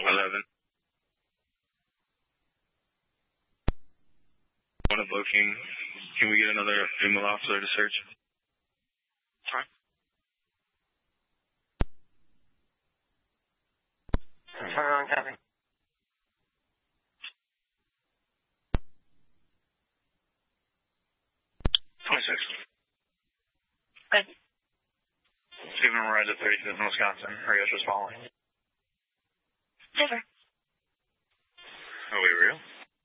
11. On a booking, can we get another female officer to search? Sorry. Wrong copy. 26. Okay. Stephen Rise at 35th in Wisconsin. Are you guys following? Never. Are we real?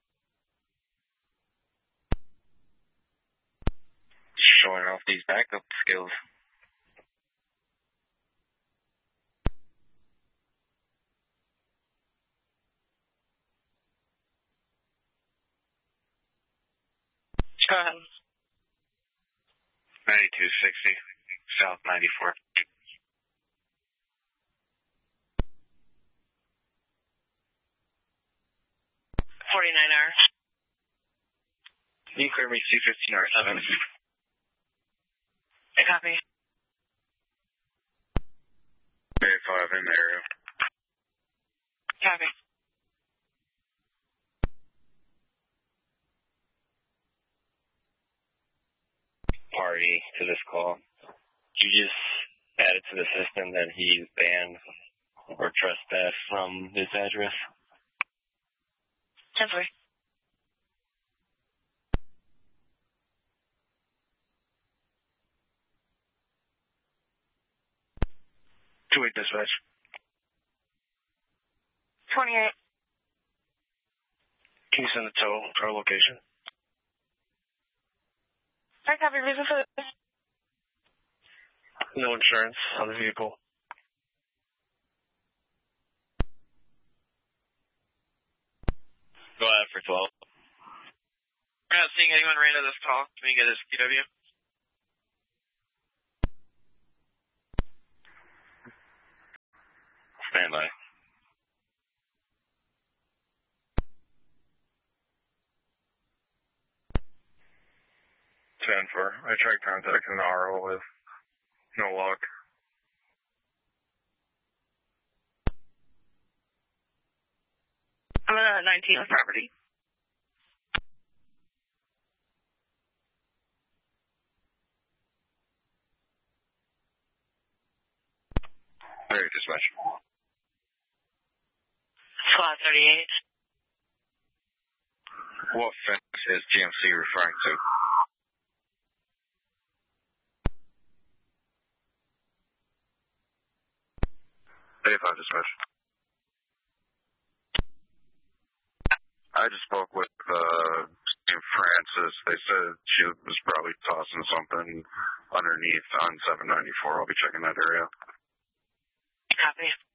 Showing off these backup skills. Go ahead. 9260, South 94. 49 hours. Can you clear me 215 R7? I copy. Area 5 in the area. Copy. Party to this call. You just added to the system that he's banned or trespassed from this address. 10-4. Two-8 dispatch. 28. Can you send a tow to our location? I copy. Reason for this? No insurance on the vehicle. Go ahead for 12. We're not seeing anyone right at this call. Can we get his PW? Stand by. I tried contacting the RO with no luck. I'm at 19 on property. All right, dispatch. Slot 38. What fence is GMC referring to? A5 dispatch. I just spoke with Francis. They said she was probably tossing something underneath on 794. I'll be checking that area. Copy.